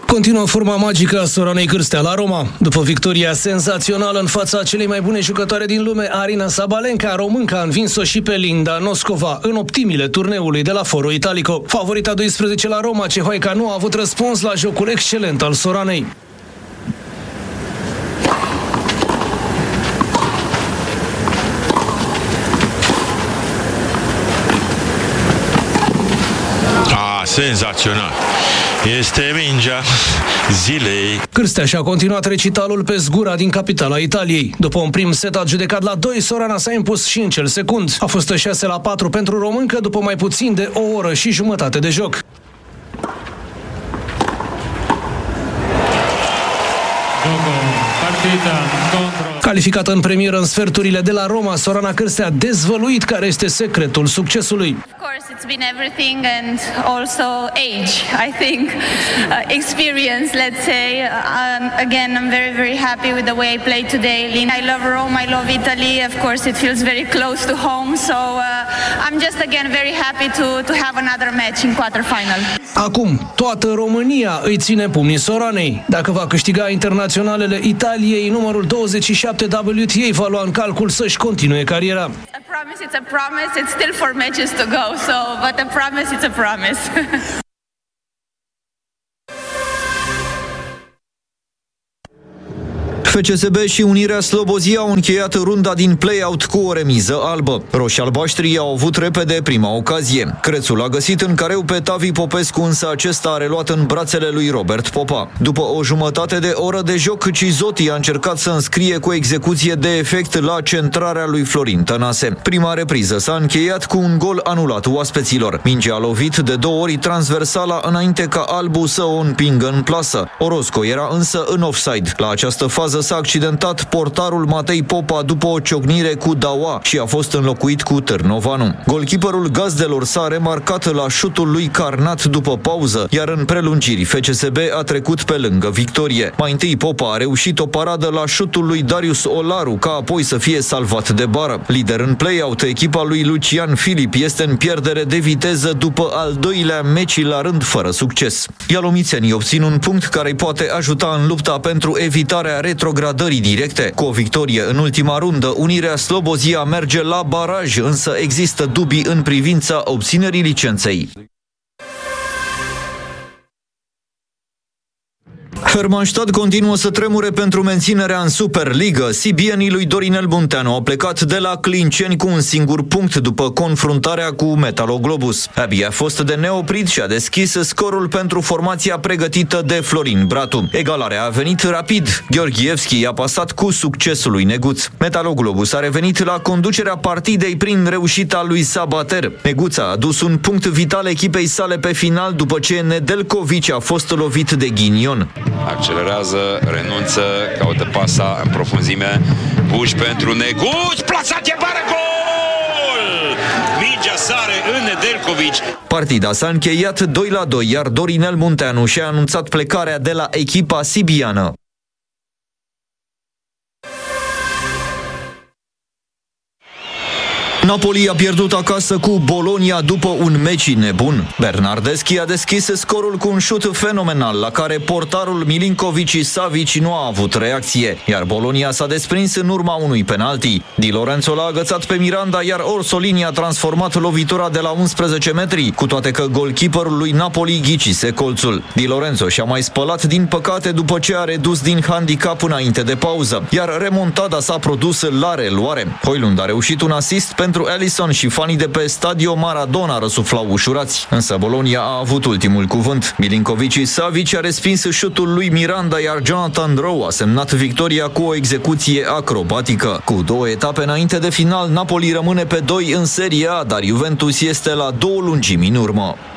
Continuă forma magică a Soranei Cârstea la Roma. După victoria senzațională în fața celei mai bune jucătoare din lume, Aryna Sabalenka, românca a învins-o și pe Linda Noskova în optimile turneului de la Foro Italico. Favorita 12 la Roma, cehoica nu a avut răspuns la jocul excelent al Soranei. Senzațional. Este mingea zilei. Cârstea și-a continuat recitalul pe Zgura din capitala Italiei. După un prim set adjudecat la 2, Sorana s-a impus și în cel secund. A fost 6-4 pentru româncă după mai puțin de o oră și jumătate de joc. Calificată în premieră în sferturile de la Roma, Sorana Cârstea a dezvăluit care este secretul succesului. It's been everything and also age, I think, experience, let's say. Again, I'm very, very happy with the way I played today. I love Rome, I love Italy. Of course, it feels very close to home. So I'm just, again, very happy to have another match in quarterfinal. Acum, toată România îi ține pumnii Soranei. Dacă va câștiga internaționalele Italiei, numărul 27 WTA va lua în calcul să-și continue cariera. It's a promise, it's still 4 matches to go, but a promise, it's a promise. FCSB și Unirea Slobozia au încheiat runda din play-out cu o remiză albă. Roșii-albaștrii au avut repede prima ocazie. Crețul a găsit în careu pe Tavi Popescu, însă acesta a reluat în brațele lui Robert Popa. După o jumătate de oră de joc, Cizotti a încercat să înscrie cu execuție de efect la centrarea lui Florin Tănase. Prima repriză s-a încheiat cu un gol anulat oaspeților. Mingea a lovit de 2 ori transversala înainte ca albu să o împingă în plasă. Orozco era însă în offside. La această fază s-a accidentat portarul Matei Popa după o ciocnire cu Daua și a fost înlocuit cu Târnovanu. Golkeeperul gazdelor s-a remarcat la șutul lui Carnat după pauză, iar în prelungiri FCSB a trecut pe lângă victorie. Mai întâi Popa a reușit o paradă la șutul lui Darius Olaru, ca apoi să fie salvat de bară. Lider în play-out, echipa lui Lucian Filip este în pierdere de viteză după al doilea meci la rând fără succes. Ialomițenii obțin un punct care îi poate ajuta în lupta pentru evitarea retrogradării directe. Cu o victorie în ultima rundă, Unirea Slobozia merge la baraj, însă există dubii în privința obținerii licenței. Hermannstadt continuă să tremure pentru menținerea în Superliga. Sibienii lui Dorinel Munteanu au plecat de la Clinceni cu un singur punct după confruntarea cu Metaloglobus. Abi a fost de neoprit și a deschis scorul pentru formația pregătită de Florin Bratu. Egalarea a venit rapid. Gheorghevski a pasat cu succesul lui Neguț. Metaloglobus a revenit la conducerea partidei prin reușita lui Sabater. Neguț a adus un punct vital echipei sale pe final după ce Nedeljković a fost lovit de ghinion. Accelerează, renunță, caută pasa în profunzime. Puș pentru Neguț, plasat e bară, gol! Mingea sare în Nedeljković. Partida s-a încheiat 2-2, iar Dorinel Munteanu și-a anunțat plecarea de la echipa sibiană. Napoli a pierdut acasă cu Bologna după un meci nebun. Bernardeschi a deschis scorul cu un șut fenomenal, la care portarul Milinković-Savić nu a avut reacție, iar Bologna s-a desprins în urma unui penalti. Di Lorenzo l-a agățat pe Miranda, iar Orsolini a transformat lovitura de la 11 metri, cu toate că golkeeperul lui Napoli ghicise colțul. Di Lorenzo și-a mai spălat din păcate după ce a redus din handicap înainte de pauză, iar remontada s-a produs la reluare. Højlund a reușit un asist pentru Alisson și fanii de pe Stadio Maradona răsuflau ușurați, însă Bologna a avut ultimul cuvânt. Milinković-Savić a respins șutul lui Miranda, iar Jonathan Rowe a semnat victoria cu o execuție acrobatică. Cu 2 etape înainte de final, Napoli rămâne pe 2 în Serie A, dar Juventus este la 2 lungimi în urmă.